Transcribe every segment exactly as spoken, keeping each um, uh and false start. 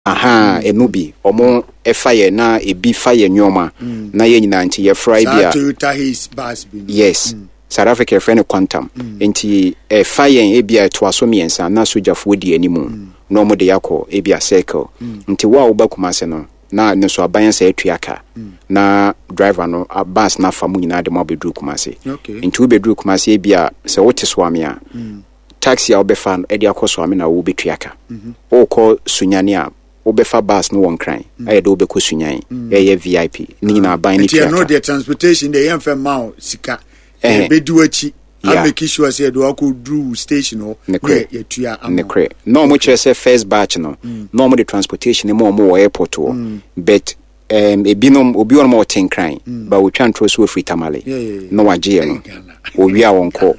aha enubi omo efaye na ebi faye nyoma na ye nyina nti ye fry bia Toyota his bus bin yes mm. South Africa friend quantum mm. nti e faye e bia to aso miensa na sojafo di animu mm. no mo de yakọ e bia circle mm. nti wa wo ba kumase no na ne so aban sa etuaka mm. na driver no bus na famu nyina de mo bedru kumase okay. nti wo bedru kumase e bia se wote swame a mm. taxi a obefa no e de akoso ame na wo betuaka mhm o ko sunyane a obefa bus no won kran aye de obeko sunyan eye V I P ni na ban ni tuaka no the transportation dey emfa ma sika e bedu achi I make sure say do akodru station no ye tua am nekre no mo chere say first batch no no mo the transportation mo mo airport o but um ebinom obi won mo ten kran ba wo twa ntro so free tamale no waje no owi a wonko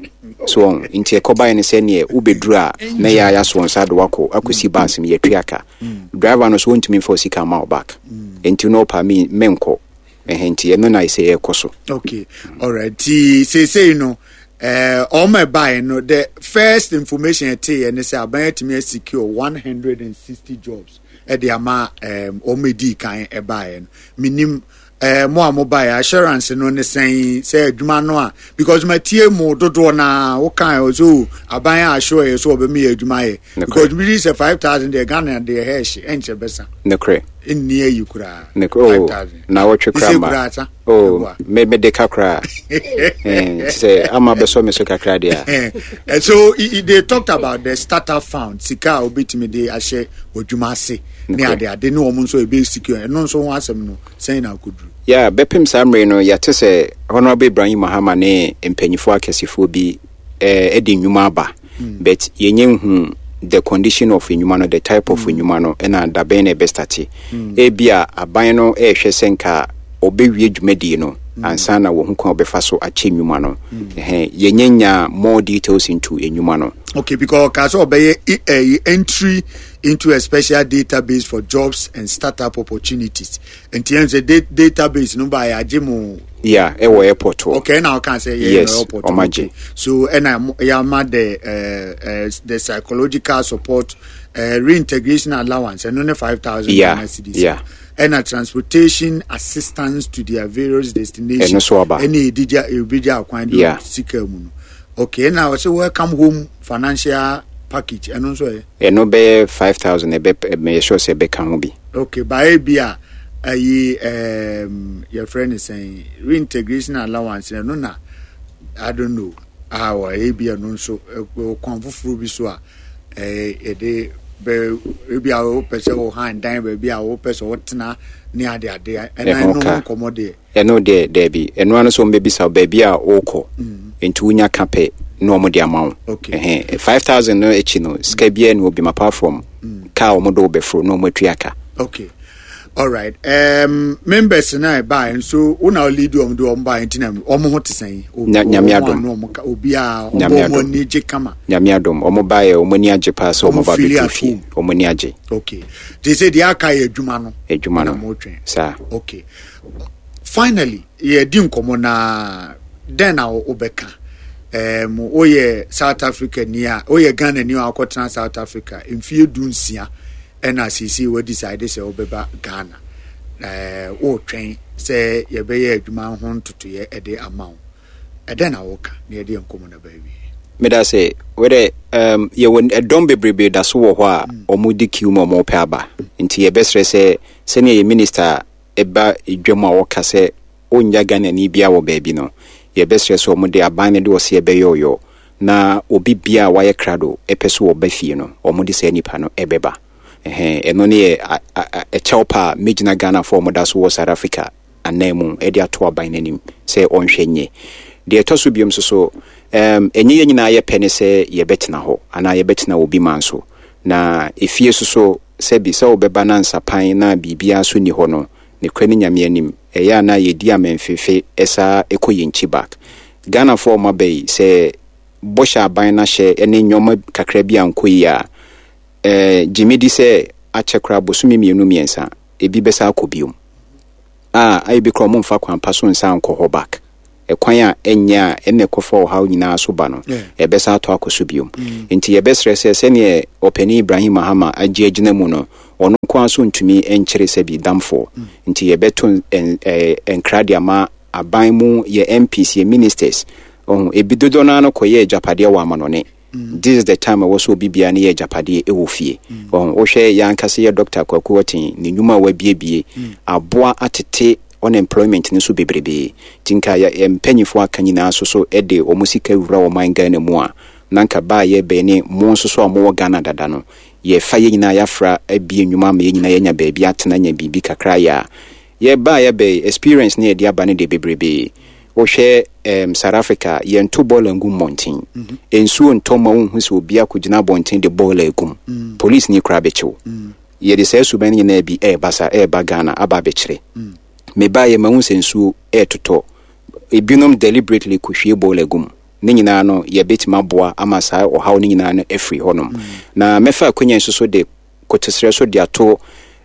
so inti ekoba ne se ne ubedru a na ya ya so nsa do wako akosi bus me yetuaka driver no so ntimi for sika ma back enti no pa me menko ehenti eno na ise ekoso okay all right ti say say no eh all my buy no the first information at and say aban timi secure one hundred sixty jobs at the ama um omedi kan e buy minim eh mo amobile assurance no ne say say adwuma no a because my tie mo dodo na wo kan so aban assure so be me adwuma ye because we say five thousand the Ghana the hash enche besa nekre in near you kra nekro na wo twe krama oh me me de kakra eh say ama beso me so kakra dia and so they talked about the startup fund sika obitimi de ahye odwuma ase ne ade ade ne omo so e be secure no so ho asem no say na akudru yeah bepim samre no yate se honorable Ibrahim Mahama ne empanyifo akesifo bi eh edi nwuma aba but yenye hu the condition of nyuma no the type of nyuma no na da ben e bestati e bia aban no e hwe senka obewie dwumadi no ansa na wo hu kwa obefa so ache nyuma no eh yenyenya more details into enyuma no okay because kaso obeye entry into a special database for jobs and startup opportunities and the database no by ajimo yeah e wo airport okay now can say yeah yes, airport okay. So and I am the uh, uh, the psychological support uh, reintegration allowance and only five thousand yeah yeah and a transportation assistance to their various destinations and so about any dija ebija akwan do sika mu okay now so welcome home financial package and also e no be five thousand e be me sure say be kan bi okay by bia ayi um your friend is saying reintegration allowance no na I don't know how e bia no so konfufuru bi so a eh e de be bia o pese o hand dan be bia o pese o tena ni ade ade and I know commode e no de de bi eno anu so mbe bisa ba bia o ko enti unya kape no mo de amount okay eh five thousand no echi no ska bia no bi apart from ka o mo do be fro no mo tuaka okay all right um members na buy so una lead um do um buy ntina omo ho tesan nyame adom obi a omo ni je kama nyame adom omo buy omo ni age pass omo ba be fi omo ni age okay they say they aka edwuma no edwuma no sir okay finally ye di nkomo na then na obeka um oye South Africa ni a oye Ghana ni akotena South Africa mfie dunsia and as you see what decided say obeba Ghana eh o twen say ye be ye adwuma ho ntoto ye e de amount e den na woka na ye de nkomo na baby me da say where um ye won e don bebrebe da so wo ho a omudi kiu mo mo pe aba nti ye besre say senior ye minister eba edwam a woka say onja Ghana ni bia wo baby no ye besre so omudi aban ne de wo se ye be yoyo na obi bia wa ye krado epeso wo ba fie no omudi say nipa no ebeba eh eno ne e chaupa mejina Ghana for mo da so South Africa anemu e dia to aban nanim say onhwenye de etoso biom so so um enye nyina ye pene say ye betina ho ana ye betina obi manso na efie so so se bi se obeba na nsapan na bibia so ni ho no ne kwani nyame anim e ya na ye di amenfefe esa ekoyinchi back Ghana for mo bay say bosha aban na hye ene nyoma kakra bi ankoyi a eh Jimidi se achekra bosumi mienu miensa ebi besa akobium ah ai bi kro mo mfa kwan paso nsa anko back e kwan a enya ene kofo ha nyina so ba no e besa ato akoso biom nti ye besre se se ne openi Ibrahim Mahama agye agina mu no ono nko aso ntumi enkyere se bi damfo nti ye beto en enkrade ama aban mu ye M Ps ye ministers oh ebi dodo na no koye japade wa amanone. This is the time I was so bibia na ye japade e wo fie oh wo hwe yankase ye doctor Kwaku Wotin ni nyuma wa biebie aboa atete unemployment ni so bebrebe tinka ya mpanyifo aka nyina so so ede omusika wura wo man Ghana mu a nanka ba ye be ne mo so so mo Ghana dada no ye fa ye nyina yafra abie nyuma ma ye nyina ye nya ba bia atena nya bibi kakra ya ye ba ye be experience ne dia ba ne de bebrebe wo hwe um, South Africa ye nto ball ngum mountain mm -hmm. ensuo ntoma wo hu se obi akogina bonten de ball egum mm. Police ni kra bechew mm. ye de se suban nyina bi e basa e ba Ghana aba bechire mm. me ba ye mahu sensu e toto ebinom deliberately kuhwie ball egum ne nyina no ye betima boa ama saa o haw ne nyina no efri honom mm. na mefa akonya nso so de kotesre so de ato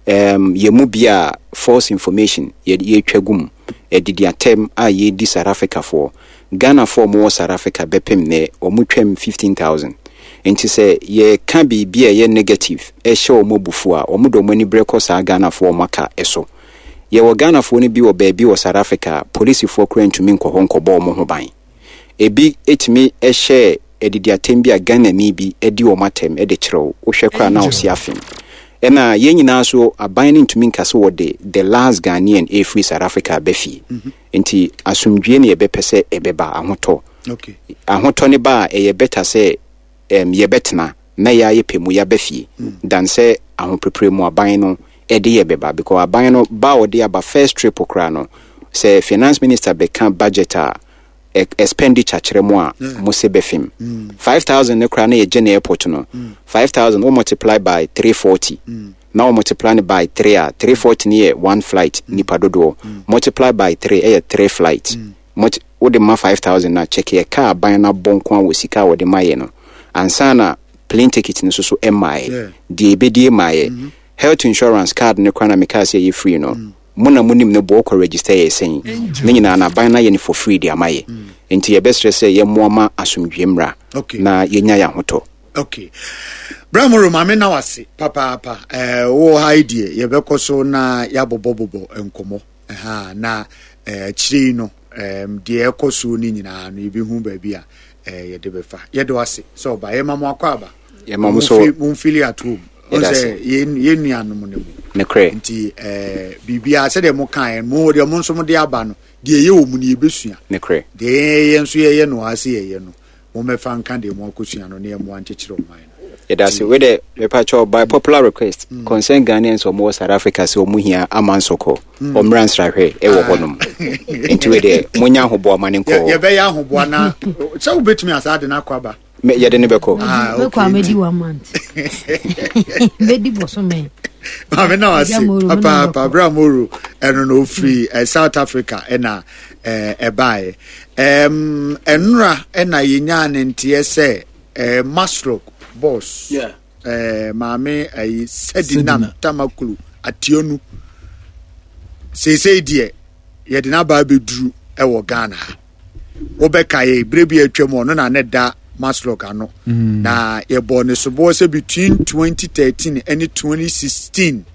um ye mu bia false information ye ye twagum e didi atem a ye di South Africa for Ghana for mo South Africa bepem ne omutwam fifteen thousand enti se ye ka bi bia ye negative e hye o mobufu a omudo mani breko sa Ghana for maka eso ye wo Ghana for ne bi wo baabi wo South Africa police for kura ntumi nkɔ hɔ nkɔbɔ mo ho ban ebi etimi e hye edidi atem bia Ghana ni bi edi wo matem e de kyerɛw wo hwɛ kura na wo si afim ena ye nyina so aban ne ntumi nkase wo de the last Ghanaian e free South Africa befi mm -hmm. enti asumdwe ne ye bepese e beba ahoto okay ahoto ne ba e ye beta se em ye betena na ya ye pemu ya befi mm. dan se ahoprepre mu aban no e de ye beba because aban no ba wo de aba first trip okra no se finance minister be kan budget a expenditure kyeremu a mo se befim mm. five thousand ne kra na ye gene airport no mm. five thousand we multiply by three forty mm. now multiply by three a three forty ne one flight mm. nipa dodo mm. multiply by three e three flight mm. Multi wo de ma five thousand na check ye car ban na bonko a wo sika wo de maye no ansana plane ticket ne so so emaye yeah. Die ebedie maye mm -hmm. health insurance card ne kra na mekase ye free no mm. muna munim ne bo ko register ye sen ne nyina na ban na ye ni for free de amaye mm. enti ye best say ye moama asomdwemra okay. Na ye nya ya hoto okay Bramoro mame na wase papa papa eh wo haidie ye bekoso na ya bobobobo enkomo aha na eh chiri no em de ekoso ni nyina no ibi hu ba bia eh ye de befa ye de wase so ba ye mamo akwa ba ye mamo so mun fili at home onse ye ye nuanu mo ne mu ne kre nti eh bibia se de mo kan mo de mo nso mo de aba no de ye wo mu ni ebesua ne kre de ye nso ye ye no ase ye ye no mo mefa nkan de mo akosua no ne mo anchechiro man yeah that's it with the repacho by popular request mm. concern Ghanaians or more South Africa so mu hia amansoko mm. o mran strahwe e wo honom nti we de munya hobo amane nko ye be ya hobo na se wo betumi asade na kwaba me ye de ne beko ah okay kwa medi one month medi boso me Mame na wase papa papa Bramoro eno no free uh, South Africa ena eh uh, ebae em enra ena yenya ne ntie se eh Masrock boss yeah eh mame ai Sedinam Tamakulu ationu sesei die ye de na ba beduru e wo Ghana wo be kae brebi atwam no na ne da Masrock ano mm. na ye born so bo se between twenty thirteen and twenty sixteen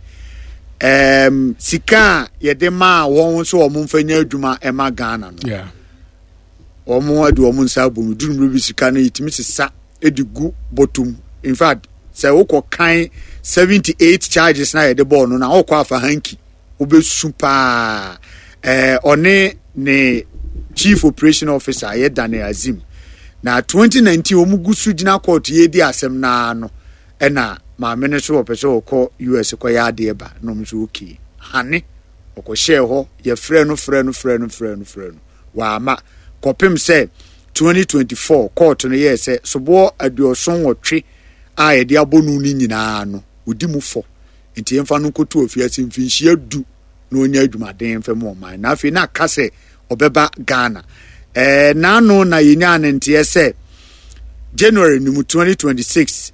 um sika ye de ma won so o mfanya adwuma e ma Ghana no yeah o mo adu o mo nsa bo duru bi sika no yitimi sisa edigu bottom in fact say wo ko kan seventy-eight charges na ye de born no na wo ko afa hanki wo be super eh one ne chief operation officer ye Daniel Azim na twenty nineteen omugusu gina court ye di asem na no e na ma mene so opeso ko U S ko ya de ba no mso okay hane okọ share ho ye frɛ no frɛ no frɛ no frɛ no frɛ no wa ma kopim sɛ twenty twenty-four court no ye sɛ sobo aduoson wotwe a ye de abonu ni nyina no odi mu fo enti emfa no kotu ofiase mfinhia du no onya adwumaden fam o man na afi na kase obeba Ghana eh nano na yenya ntie se January ni twenty twenty-six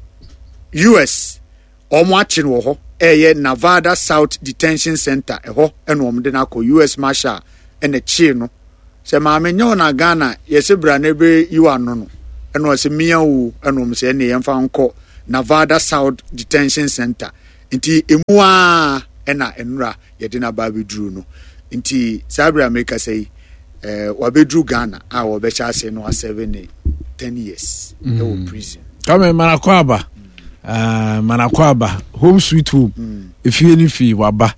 U S omo achi no ho eye Nevada South Detention Center eho eno omde na ko U S Marshal ene chi no se ma menyo na Ghana yese bra na be yiwa no no eno se mia wu eno omse ne yemfa nko Nevada South Detention Center nti emu a ɛna enura yɛde na ba beduru no nti sabra make say eh wabedru Ghana a wɔbɛcha ase no seven ten years mm. ɛwɔ prison kama manakwaba ah uh, manakwaba home sweet home mm. efie ni fi waba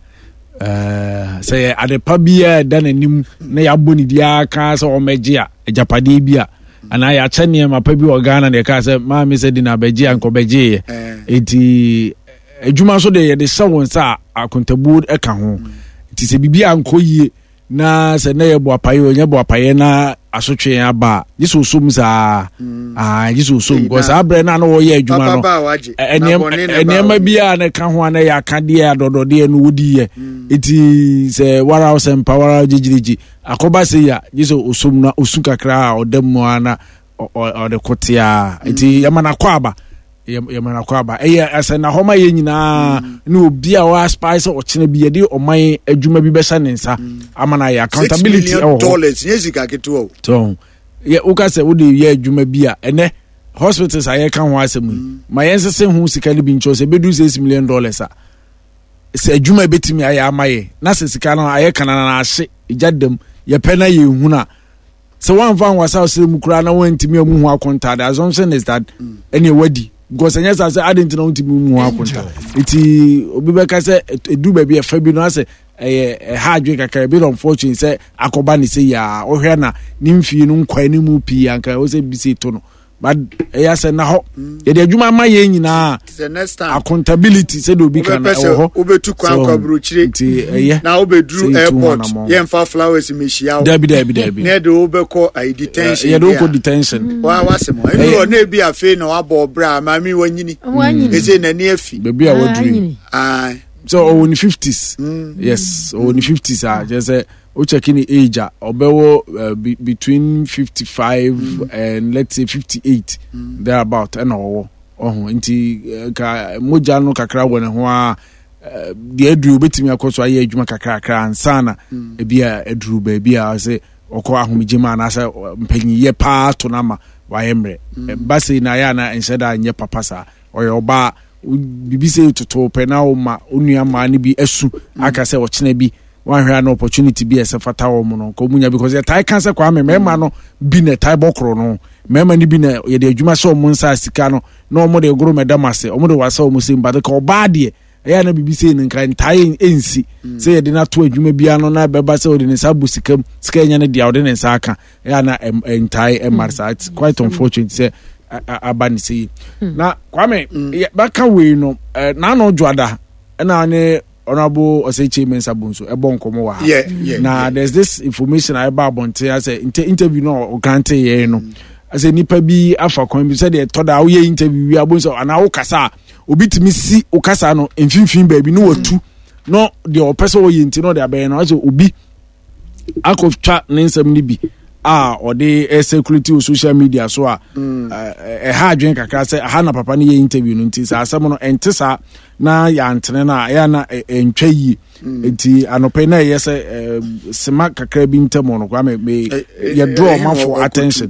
eh say adepa bia da nanim na yabɔ ni dia ka sɛ ɔmɛgye a ajapade bia ana ya kyene ma pa bi wɔ Ghana na ka sɛ ma me sɛ di na bɛgye anko bɛgye enti adwuma so de yɛ de sɛ wɔn sa akontabu ɛka ho enti sɛ bibia anko yie na sɛ na yɛ bo apaye onye bo apaye na asotwe aba yeso som sa ah yeso som go sa abre na na wo yɛ adwuma no enema bia na ka ho na yɛ akade adodode no wodi yɛ enti sɛ wara o sɛ mpawara gigirigi akoba sɛ ya yeso osom na osu kakra odam ana o de kotia enti yamana kwaba yamana kwaba ɛyɛ asɛ na homa yɛ nyina ne obi a wa spice o kyene bi yɛde oman adwuma bi bɛsa ne nsa amana yɛ accountability ɛwɔ dollars nyesika keto to yɛ uka sɛ wode yɛ adwuma bi a ɛnɛ hospitals ayɛ ka ho asɛm ma yɛn sese ho sika ne bi ncho sɛ bedu six million dollars a sɛ adwuma betimi ayɛ amaye na sɛ sika no ayɛ kanana na ahye igyadam yɛ pɛ na yɛ huna so one van was out sɛ mu kura na wantimi amu ho akonta the assumption is that any wadi because anyes say I didn't know ntimi mu ho akonta iti obi beka say edu ba bi e fa bi no say eh hadwe kakra bi unfortunate say akoba ni say ya ohwe na ni mfie no nkwa ni mu pi anka o say bi say to no but eya say na ho ye de adwuma ma ye nyina the next time accountability say do bi kan ho obetu kwan kwa bruchire nti na obedru airport ye mfa flowers mehia dabi dabi dabi na de obekọ ai detention ye do ko detention wa wasem enu o na bi afi na wabọ bra ma mi wanyini eze na ni afi bebi a wodri ah so on the fifties mm. yes on the fifties ah just say o check in age obewo uh, be, between fifty-five mm. and let's say fifty-eight mm. there about and owo oh nti ka moja no kakra wona ho a de aduru betimi akoso aye adwuma kakra kakra ansana e bia aduru ba bia say okọ ahomjima na say mpanyi ye pa to na ma wa yemre basi na ya na ensheda nye papa sa oyo ba bibi say toto pe na o ma onua ma ne bi asu aka say o kyena bi wan hwɛ an opportunity bi ese fata wo mo no ko munya because tai cancer kwa me mema no bi na tai bokro no mema ni bi na ye de adwuma so mo nsa sika no na o mo de goro medamase o mo de wasa o mo sim bade ko ba de eya na bibi say nkan tai ensi say ye de na to adwuma bia no na beba say o de nsa bu sikam sika nya ne dia o de nsa aka eya na entai emarsa it's quite unfortunate say abani say na kwame baka we no na no dwada na ne honorable Osechi Mensah-Bonsu ebon komo wa yeah yeah na yeah. There's this information I about bonte as a interview no grante ye no as a nipa bi afa kon bi said the toda wo ye interview wi abonso ana wo kasa obitimi si wo kasa no mfimfin ba bi no watu no the person wo ye nti no the aben no as obi akotwa nensam ni bi ah or the security of social media so a eh ha adwen kakra say ha na papa ne ye interview no nti sa asem no entesa na ya antene na ya na entwa yi nti anope na ye say sema kakra bi ntemo no kwa me ye draw man for attention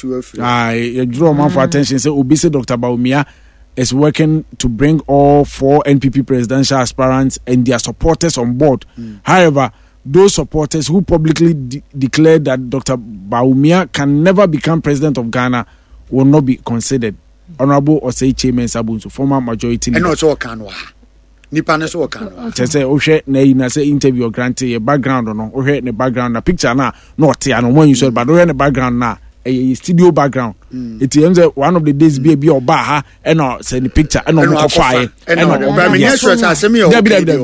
ah ye draw man for attention say obi say Doctor Bawumia is working to bring all four N P P presidential aspirants and their supporters on board. However, those supporters who publicly de- declared that Doctor Bawumia can never become president of Ghana will not be considered. Honorable Osechi Mensah-Bonsu, former majority leader. And also Kanwa. Nipa ne so Kanwa. Just say, Oshe, na ina say interview granted a background or no, Oshe, the background, a picture na, not here, no one you said, but Oshe, the background na, a studio background. Mm. It ends one of the days be a be or baha, and not send the picture, and not fire. And not, but yes, I say me,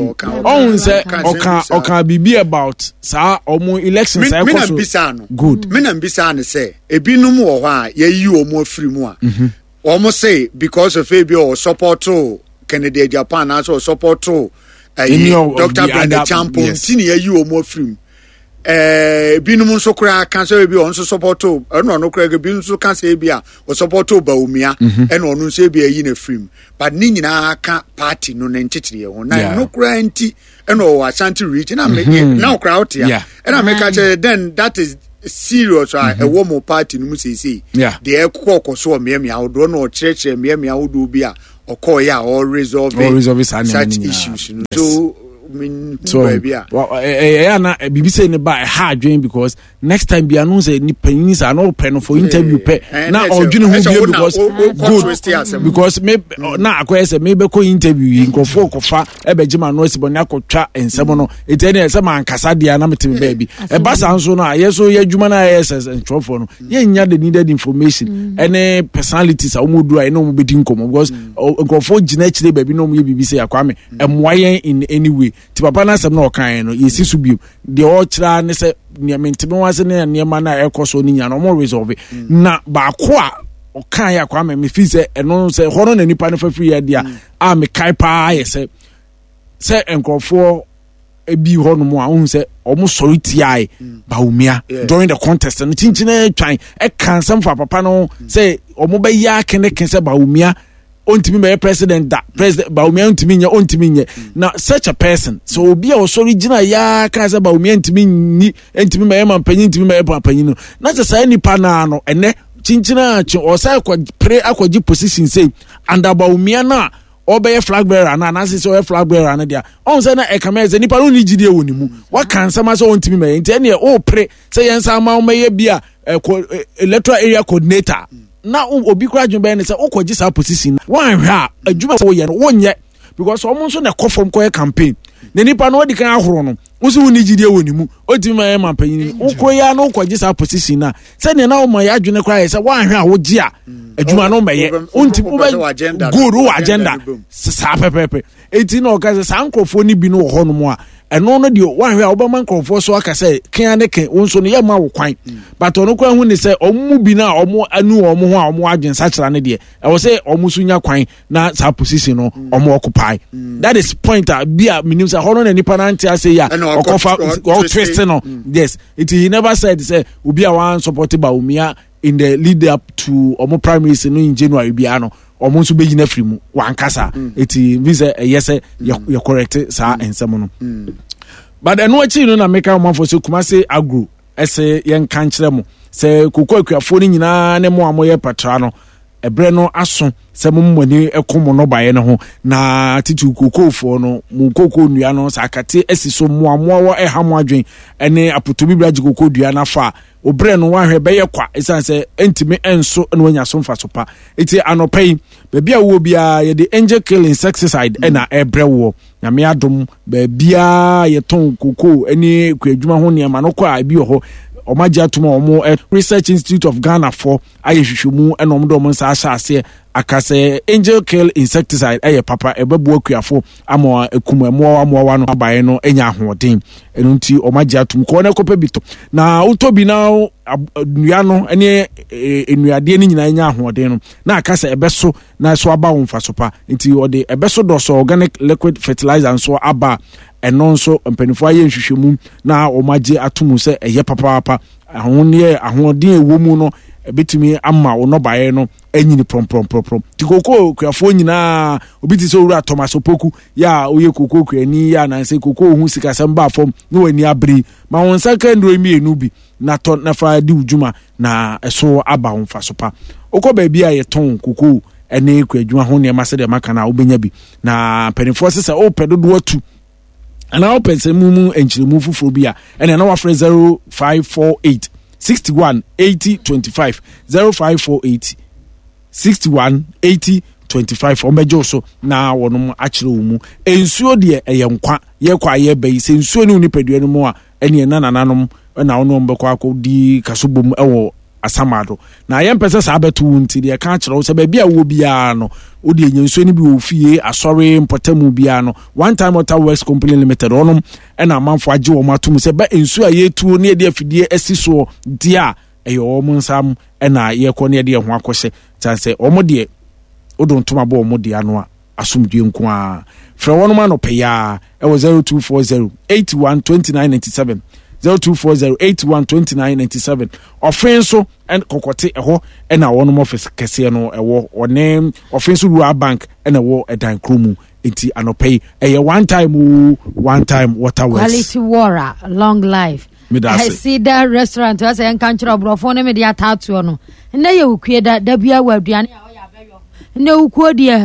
oh, say, Oka, Oka be about, sir, or more elections. Mina Bisano. Good. Mina Bisano say, a binum or why, ye you or more free more. Almost say, because of Fabio or support to Kennedy Japan, also support to Doctor Brenda Champion, senior you or more free. Eh binum so kra cancer bi on so support to no no kra bi so cancer bi a o support to Bawumia e no no so bi ayi na film but ni nyina ka party no na ntitire ho na no kra nti e no Ashanti region na make na kra out ya e na make then that is serious a wo mo party no mu sisi de e kokko so me me awodo no church me me awodo bi a oko ya or resolve or resolve such issues you know. So mean so well eh na bibi say ne ba hard dream because next time be announce ni panis are no pen for interview pe na odwene hu be because good because me na akoye say me be ko interview yi nkofo kofa e be gima no sibo na akotwa ensem no etene ensem ankasa dia na metem ba bi e ba sanso no ayeso ye adwuma na yes entrofo no ye nya the needed information any personalities a omodu a no mo bedi nkomo because nkofo gina chire ba bi no mo ye bibi say akwame emwayen in any way ti papa na asem na okan no yesi so bi de o kira ne se ne mentebe wase ne ne ma na ekoso ni nya no mo resolve na ba ko a okan ya kwa me fi se eno se horo na nipa ne fa free ya dia a me kai pa ye se se enkrofo ebi ho no mo a hu se omo sori ti ai ba umia during the contest no chinchine twan e kan sam fa papa no se omo ba ya kene ken se ba umia ontimi be president da president Baumia ontimi nya ontimi nya na such a person so obi a osori gina ya ka se Baumia ontimi ni ontimi me man panyin ontimi me panyin no na se sai nipa na no ene chinchina chi o sai kwa pre akwaji position say under Baumia na obey flag bearer na na se so flag bearer na dia on say na e kama ze nipa no ni gidie woni mu wa kan sama so ontimi me enti ene o pre say yensa ma o me bia electoral area coordinator na obi kura dwun be ne se okoji sa position wan hwa adwuma wo ye no wonye because omo nso na kofom koye campaign ne nipa no odi kan ahoro no usu woni gidie woni mu odi ma e mampanyin ukoya no okoji sa position na se ne na o ma ya dwune kura ye se wan hwa wo gi a adwuma no meye unti good wo agenda sa pepepe eti no ka se sa nkofo ni bi no ho no mu a eno no de wan hwa obama nkofo so aka se kan ne kan wonso no ye ma wo kwan but ono kwa hu ni se omu bi na omu anu omu ho a omu agyen sa kira ne de e wo se omu sunya kwan na sa position no omu occupy that is point a bi a minim se hono na nipa na anti ase ya okofa o twist no yes it he never said say obi a wan support ba umia in the lead up to omu primaries no in January bia no omo nso begina free mu wankasa eti visa yese ye correct sa ensem no but eno achi no na meka mo for so kuma say agro ese ye nkan kire mo se kokko akuafo ni nyina ne mo amoye patra no ebre no aso se mo mmoni ekomo no bae ne ho na titu kokofo no mu kokko nua no sakate asiso mo amowo e ha mo adwen ene apotobi braji kokko dua na fa obre no wahwe be ye kwa esan se entimi enso no anya so mfa so pa eti anopai be bia wo bia ye the angel kill insecticide e na ebre wo na me adom be bia ye ton kokko eni kwadwuma ho ne ma no kwa bi ho omagia tuma omo Research Institute of Ghana for ayehwehwemu enom do mo nsa ahase akase angel kill insecticide eye papa ebebu akuafo amo ekumemo amowa no abaye no enya ahoden enu nti omagia tum ko na kopa bito na utobi na nua no ene enuade ni nyina enya ahoden no na akase ebeso na so aba wo mfa so pa nti ode ebeso do so organic liquid fertilizer so aba eno nso mpanifo aye nhwehwemu na omagye atumu se eye papa papa ahonye ahoden ewomu no ebetumi amma ono bae no anyini prom prom prom prom tikoko kuafo nyina obiti so wura Thomas Opoku ya oye kokoko kuani ya na nse kokoko hu sika samba fom no wani abri ma won saka ndro mi enu bi na to na fa di ujuma na eso aba won fa sopa okọ ba bia ye ton kokoko ene kuadwuma ho ne mase de maka na obenya bi na penifo sesa o pedodo atu ana o pense mumu enchiremu fufuro bia ene na wa frɛ zero five four eight sixty-one eighty twenty-five zero five four eight sixty-one eighty twenty-five omejo so na wonom akire mu ensuo de eyenkwa ye kwa ye bayi se ensuo ne uni pedua no mu a ene na nananom na wonom bekwa akodi kasobom ewo asamado na yempese sa abetu nti de ka akire wo se ba bia wo bia no odi enyensuo ni bi wo fie asori mpotamu bia no one time water works company limited onom ena amanfo age wo matum se ba ensuo a yetuo ne de afidie asiso dia eyo omo nsam ena ye ko ne de ho akose tanse omo de odontoma bo omo de ano a asumdue nko a fra wonom anope ya e wo zero two four zero eight one two nine nine seven zero two four zero eight one two nine nine seven offenso and kokote eho ena wonom office kese no ewo one offenso rural bank ena wo edan kromu enti anope eye one time one time water works quality water long life I see that restaurant as en kanchro brofo ne media tattoo no na ye ukue da da bia wa aduane a o ya beyo na ukuo de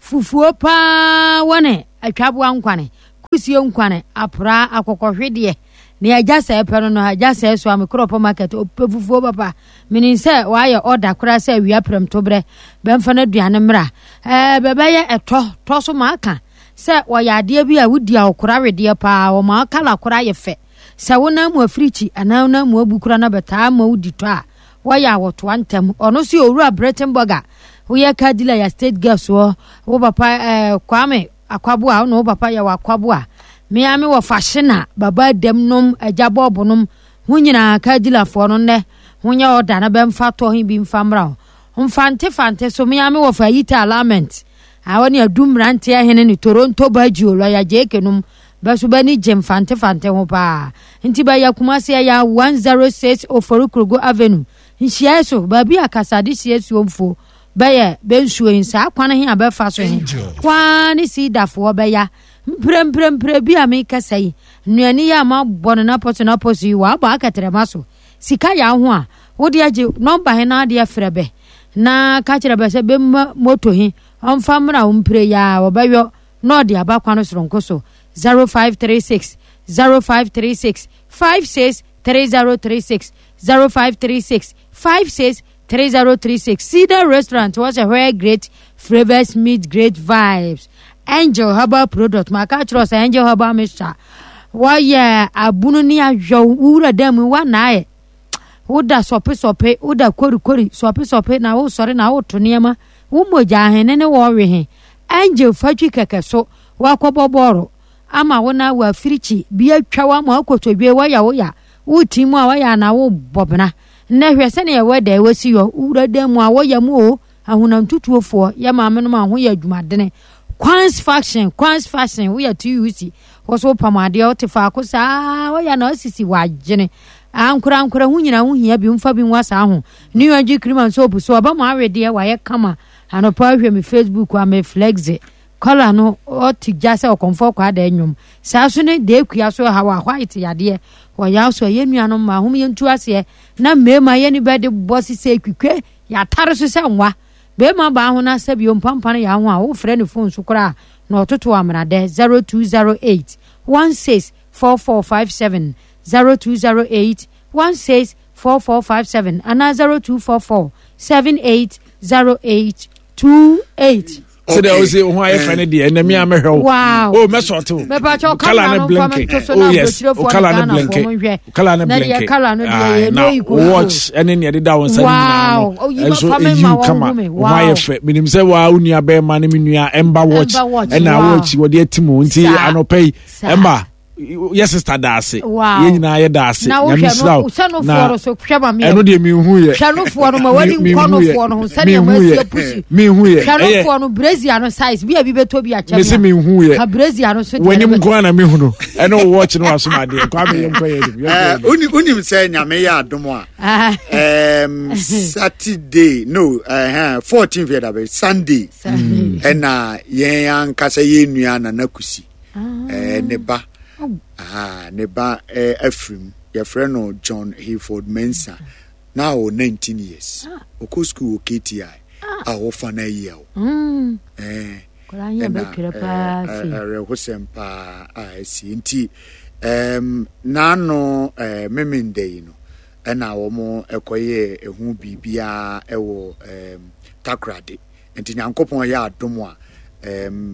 fufuo pa wone atwaboa nkwane kusie nkwane apra akokohwede ne agya se pe no agya se so am crop market opefufuo papa menin se wa ye order kura se wi aprem tobre bemfa na duane mra eh bebe ye eto to so maka se wo ya de bi a wudi a okura wede pa wo ma kala kura ye fe se wona mu africhi ana wona mu abukura na beta ma wudi to a wo ya woto antem ono si owura Brettenburger wo ye kadila ya state gas wo wo papa eh kwame akwabu a no papa ya wakwabu a me ame wo fashina baba dem nom ajabo bonum hunyina kadila fo no ne hunya oda na bemfa to hin bi mfamra mfante fante so me ame wo fa yita alignment awani adum rante ahene ni Toronto bajuo lo ya jekenum basu bani jem fante fante ho pa nti ba ya kumase ya one oh six Oforukrogo Avenue nhia so ba bi akasade sie suomfo baye bensuo nsa kwana hin abefa so hin kwani si dafo baya mprem prem prem bi ameka sai nuani ya ma bono na poto na posi wa ba akatere maso sika ya ho a wodi age number he na de afrebe na ka kire be se be moto hin onfa mra umpre ya obayo no de abakwa no soronko so zero five three six zero five three six five six three zero three six zero five three six five six three zero three six. Cedar Restaurant was a very great flavors meet great vibes. Angel Herbal product maka trust Angel Herbal mixture. Why yeah abunu ni ajo ura dem wa na e. Oda sope sope oda kori kori sope sope na wo sori na wo to niema. Wo moja hene ne wo we he. Angel fatwi keke so wa koboboro. Ama wona wa firichi bia twa ma akotodwe wa ya wo ya. Wo timu a wa ya na wo bobna. Na hwese ne weda e wasi yo ura dem a wo ya mu o ahunam tutuofo ya maame no ma ho ya adwumadene. Quans faction quans faction we are too easy so pamade o te fa ko sa wo ya na osisi wagene ankura ankura hu nyina hu hia bi mfa bi nwasa ho ni anji kriman so bu so ba ma awede wa ye kama anopa hwe mi Facebook wa me flex kola no o ti jase o konfo kwa da enwum sa so ne de kua so ha wa white yade wo ya so ye nuano ma hum ye ntu ase na mema ye ni bede bosi se kwikwe ya tare so se nwa be ma ba ho na sabi o mpampane ya ho a wo frɛ ne phone so kora na ototo amra de zero two zero eight one six four four five seven zero two zero eight one six four four five seven and zero two four four seven eight zero eight two eight. So there was who I find the enemy am wow oh me sort of color and blanket oh yes color and blanket color and blanket now watch and then the down side wow oh you come why effect minim say wa unia be man me nua ember watch and na watch wo de timu nti anopai ember yes sister dase ye nyina ye dase nyame slaw na so hweba me eno de mi hu ye hwanofo no ma wani nkonofo no se de ma sie pusi mi hu ye hwanofo no brazil no size bi abi beto bi acha me se mi hu ye ka brazil no so de wani mko na mi hu no eno watch no asoma de kwa me yem kwa ye eh uni uni se nyame ya adomo a em Saturday no eh fourteenth year da Sunday ena yen ankasa ye nua na nakusi eh ne ba ah neba eh, Ephraim your friend no John Hayford Mensa now nineteen years ah. Oko school K T I ah wo fa na year mm eh koranya be kire pa fi eh ho sempa ah si nti em nano eh memende no na wo mo ekoye ehu bibia ewo em takrade nti nyankopon ya adom a em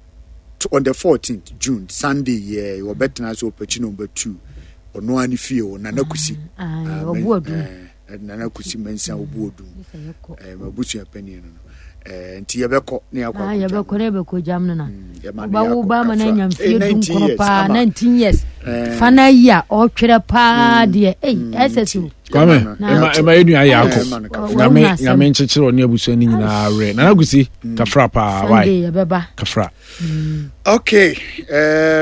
on the fourteenth June Sunday yeah we better so opportunity number two ono ani fie o nanakusi ah obuodu nanakusi mensa obuodu eh mabusu apani no eh nti yebekọ ne akwa ah yebekọ ne beko jamno na ba wo ba ma na nyam fie dum kono pa nineteen years fana ya o twere pa de eh ss kwame ema ema yenu ayako nyame nyame nchechero ne abusu ani nyina awe nanakusi kafra pa why Sunday yebeba kafra okay eh